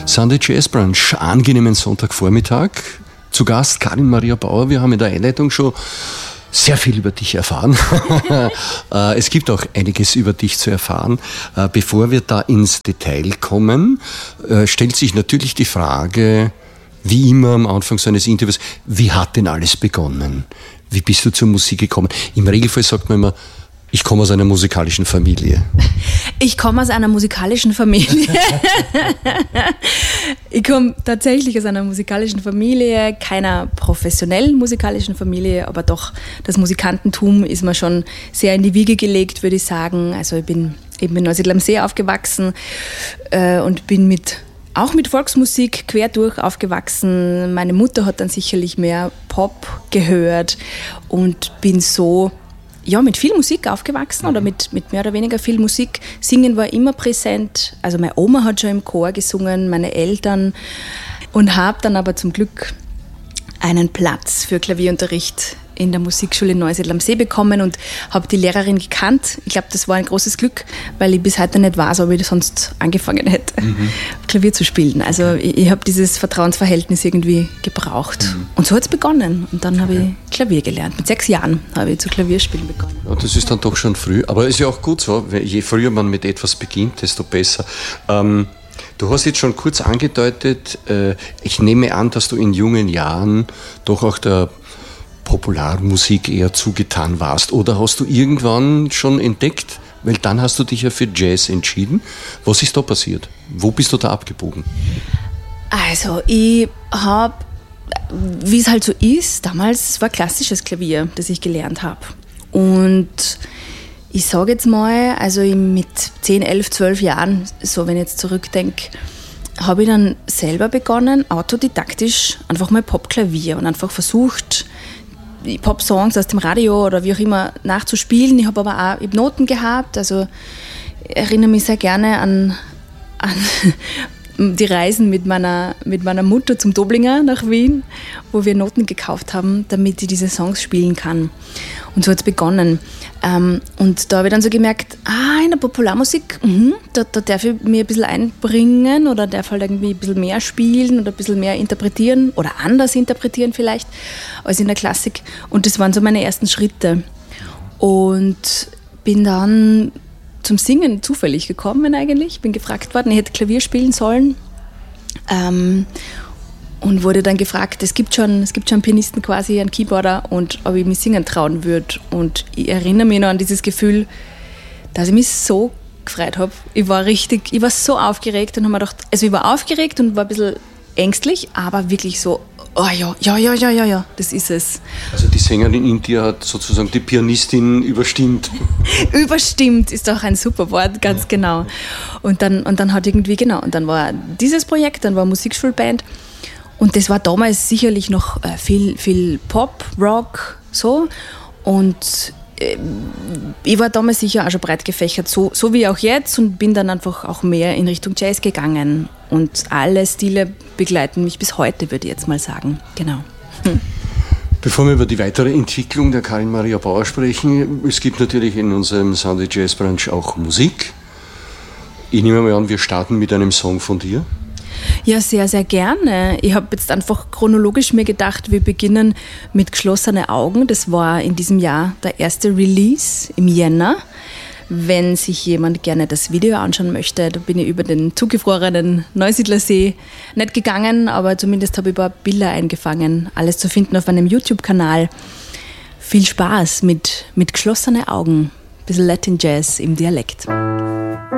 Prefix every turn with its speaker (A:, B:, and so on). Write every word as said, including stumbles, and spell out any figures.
A: Sunday Jazz Brunch, angenehmen Sonntagvormittag. Zu Gast Karin Maria Bauer. Wir haben in der Einleitung schon sehr viel über dich erfahren. Es gibt auch einiges über dich zu erfahren. Bevor wir da ins Detail kommen, stellt sich natürlich die Frage, wie immer am Anfang so eines Interviews, wie hat denn alles begonnen? Wie bist du zur Musik gekommen? Im Regelfall sagt man immer, ich komme aus einer musikalischen Familie.
B: Ich komme aus einer musikalischen Familie. Ich komme tatsächlich aus einer musikalischen Familie, keiner professionellen musikalischen Familie, aber doch das Musikantentum ist mir schon sehr in die Wiege gelegt, würde ich sagen. Also ich bin eben in Neusiedl am See aufgewachsen äh, und bin mit auch mit Volksmusik quer durch aufgewachsen. Meine Mutter hat dann sicherlich mehr Pop gehört und bin so ja, mit viel Musik aufgewachsen oder mit, mit mehr oder weniger viel Musik. Singen war immer präsent. Also meine Oma hat schon im Chor gesungen, meine Eltern. Und habe dann aber zum Glück einen Platz für Klavierunterricht in der Musikschule in Neusiedl am See bekommen und habe die Lehrerin gekannt. Ich glaube, das war ein großes Glück, weil ich bis heute nicht weiß, ob ich sonst angefangen hätte, mhm. Klavier zu spielen. Also ich, ich habe dieses Vertrauensverhältnis irgendwie gebraucht. Mhm. Und so hat es begonnen. Und dann habe ich Klavier gelernt. Mit sechs Jahren habe ich zu Klavierspielen begonnen.
A: Ja, das ist dann doch schon früh. Aber ist ja auch gut so. Je früher man mit etwas beginnt, desto besser. Ähm, du hast jetzt schon kurz angedeutet, äh, ich nehme an, dass du in jungen Jahren doch auch der Popularmusik eher zugetan warst. Oder hast du irgendwann schon entdeckt, weil dann hast du dich ja für Jazz entschieden. Was ist da passiert? Wo bist du da abgebogen?
B: Also ich habe, wie es halt so ist, damals es war klassisches Klavier, das ich gelernt habe. Und ich sage jetzt mal, also mit zehn, elf, zwölf Jahren, so wenn ich jetzt zurückdenke, habe ich dann selber begonnen, autodidaktisch einfach mal Popklavier und einfach versucht, Pop-Songs aus dem Radio oder wie auch immer nachzuspielen. Ich habe aber auch ich hab Noten gehabt, also ich erinnere mich sehr gerne an, an die Reisen mit meiner, mit meiner Mutter zum Doblinger nach Wien, wo wir Noten gekauft haben, damit ich diese Songs spielen kann. Und so hat es begonnen. Ähm, und da habe ich dann so gemerkt, ah, in der Popularmusik, mh, da, da darf ich mir ein bisschen einbringen oder darf halt irgendwie ein bisschen mehr spielen oder ein bisschen mehr interpretieren oder anders interpretieren vielleicht als in der Klassik. Und das waren so meine ersten Schritte. Und bin dann zum Singen zufällig gekommen eigentlich. Bin gefragt worden, ich hätte Klavier spielen sollen. Ähm, und wurde dann gefragt, es gibt schon, es gibt schon einen Pianisten quasi, einen Keyboarder, und ob ich mich singen trauen würde. Und ich erinnere mich noch an dieses Gefühl, dass ich mich so gefreut habe. Ich war richtig, ich war so aufgeregt und habe mir gedacht, also ich war aufgeregt und war ein bisschen ängstlich, aber wirklich so, oh ja, ja, ja, ja, ja, ja, das ist es.
A: Also die Sängerin in dir hat sozusagen die Pianistin überstimmt.
B: Überstimmt ist doch ein super Wort, ganz genau. Und dann, und dann hat irgendwie, genau, und dann war dieses Projekt, dann war Musikschulband. Und das war damals sicherlich noch äh, viel, viel Pop, Rock, so. Und äh, ich war damals sicher auch schon breit gefächert, so, so wie auch jetzt, und bin dann einfach auch mehr in Richtung Jazz gegangen. Und alle Stile begleiten mich bis heute, würde ich jetzt mal sagen. Genau. Hm.
A: Bevor wir über die weitere Entwicklung der Karin Maria Bauer sprechen, es gibt natürlich in unserem Sunday Jazz Brunch auch Musik. Ich nehme mal an, wir starten mit einem Song von dir.
B: Ja, sehr, sehr gerne. Ich habe jetzt einfach chronologisch mir gedacht, wir beginnen mit Geschlossene Augen. Das war in diesem Jahr der erste Release im Jänner. Wenn sich jemand gerne das Video anschauen möchte, da bin ich über den zugefrorenen Neusiedler See nicht gegangen, aber zumindest habe ich ein paar Bilder eingefangen. Alles zu finden auf meinem YouTube-Kanal. Viel Spaß mit, mit Geschlossene Augen. Ein bisschen Latin Jazz im Dialekt.